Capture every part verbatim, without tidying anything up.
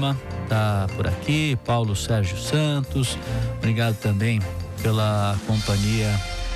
Lima tá por aqui, Paulo Sérgio Santos, obrigado também pela companhia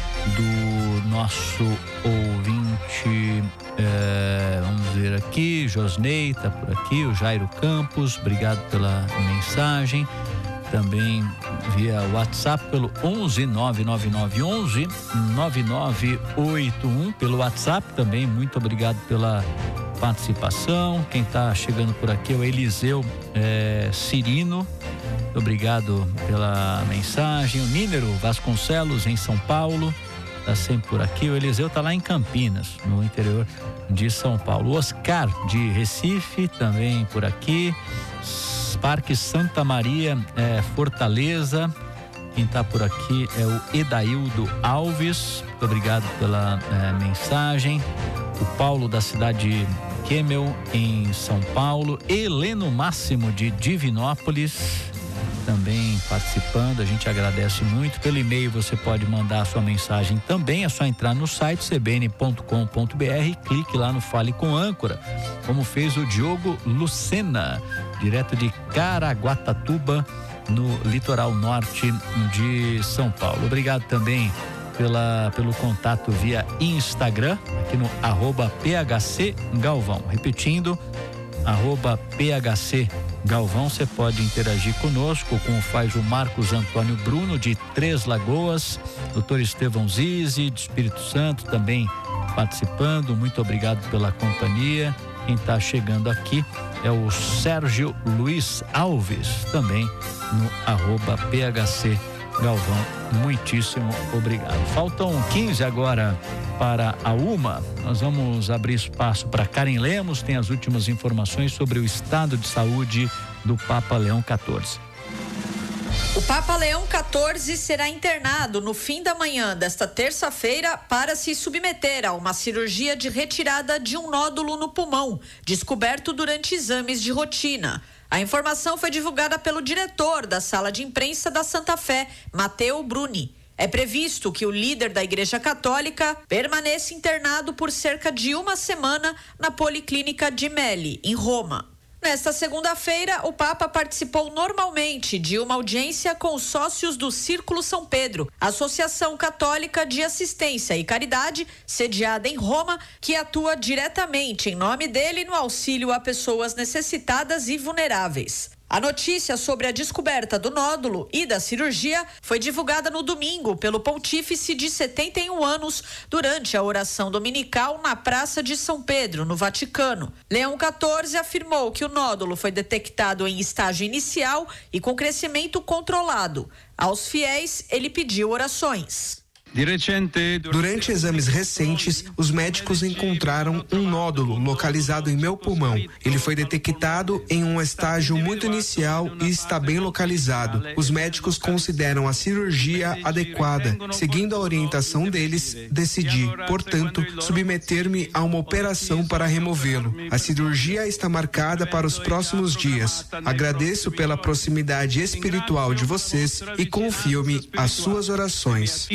do nosso ouvinte, é, vamos ver aqui, Josnei tá por aqui, o Jairo Campos, obrigado pela mensagem, também via WhatsApp pelo onze nove nove nove onze nove nove oito um, pelo WhatsApp também, muito obrigado pela participação. Quem está chegando por aqui é o Eliseu é, Cirino, obrigado pela mensagem. O Nínero Vasconcelos em São Paulo está sempre por aqui. O Eliseu está lá em Campinas, no interior de São Paulo. O Oscar de Recife também por aqui. Parque Santa Maria, é, Fortaleza. Quem está por aqui é o Edaildo Alves, muito obrigado pela é, mensagem. O Paulo da cidade de Kemel em São Paulo. Heleno Máximo de Divinópolis também participando, a gente agradece muito. Pelo e-mail você pode mandar a sua mensagem também, é só entrar no site c b n ponto com ponto b r e clique lá no Fale com Âncora, como fez o Diogo Lucena, direto de Caraguatatuba, no litoral norte de São Paulo. Obrigado também pela, pelo contato via Instagram, aqui no arroba P H C Galvão. Repetindo, arroba P H C Galvão, você pode interagir conosco, como faz o Marcos Antônio Bruno de Três Lagoas, doutor Estevão Zizi de Espírito Santo também participando, muito obrigado pela companhia. Quem está chegando aqui é o Sérgio Luiz Alves, também no arroba P H C Galvão, muitíssimo obrigado. Faltam quinze agora para a uma, nós vamos abrir espaço para Karen Lemos, tem as últimas informações sobre o estado de saúde do Papa Leão quatorze. O Papa Leão quatorze será internado no fim da manhã desta terça-feira para se submeter a uma cirurgia de retirada de um nódulo no pulmão, descoberto durante exames de rotina. A informação foi divulgada pelo diretor da sala de imprensa da Santa Fé, Matteo Bruni. É previsto que o líder da Igreja Católica permaneça internado por cerca de uma semana na Policlínica de Meli, em Roma. Nesta segunda-feira, o Papa participou normalmente de uma audiência com os sócios do Círculo São Pedro, Associação Católica de Assistência e Caridade, sediada em Roma, que atua diretamente em nome dele no auxílio a pessoas necessitadas e vulneráveis. A notícia sobre a descoberta do nódulo e da cirurgia foi divulgada no domingo pelo pontífice de setenta e um anos durante a oração dominical na Praça de São Pedro, no Vaticano. Leão quatorze afirmou que o nódulo foi detectado em estágio inicial e com crescimento controlado. Aos fiéis, ele pediu orações. Durante exames recentes, os médicos encontraram um nódulo localizado em meu pulmão. Ele foi detectado em um estágio muito inicial e está bem localizado. Os médicos consideram a cirurgia adequada. Seguindo a orientação deles, decidi, portanto, submeter-me a uma operação para removê-lo. A cirurgia está marcada para os próximos dias. Agradeço pela proximidade espiritual de vocês e confio-me às suas orações.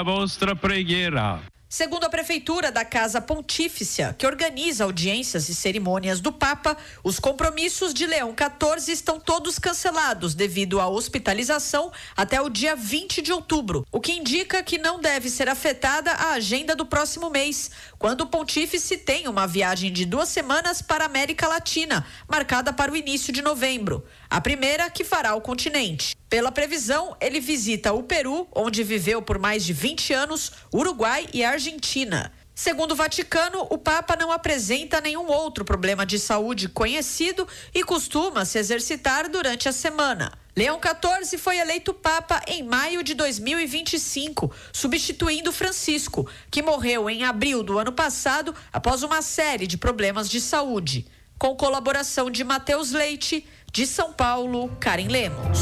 Segundo a Prefeitura da Casa Pontífice, que organiza audiências e cerimônias do Papa, os compromissos de Leão quatorze estão todos cancelados devido à hospitalização até o dia vinte de outubro, o que indica que não deve ser afetada a agenda do próximo mês, quando o Pontífice tem uma viagem de duas semanas para a América Latina, marcada para o início de novembro, a primeira que fará o continente. Pela previsão, ele visita o Peru, onde viveu por mais de vinte anos, Uruguai e Argentina. Segundo o Vaticano, o Papa não apresenta nenhum outro problema de saúde conhecido e costuma se exercitar durante a semana. Leão quatorze foi eleito Papa em maio de dois mil e vinte e cinco, substituindo Francisco, que morreu em abril do ano passado após uma série de problemas de saúde. Com colaboração de Matheus Leite, de São Paulo, Karen Lemos.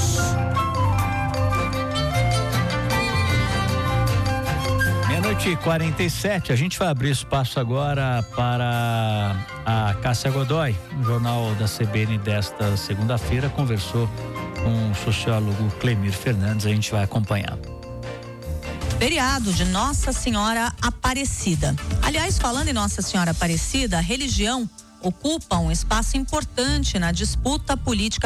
Meia-noite e quarenta e sete, a gente vai abrir espaço agora para a Cássia Godoy. O Jornal da C B N desta segunda-feira conversou com o sociólogo Clemir Fernandes, a gente vai acompanhar. Feriado de Nossa Senhora Aparecida. Aliás, falando em Nossa Senhora Aparecida, a religião ocupa um espaço importante na disputa política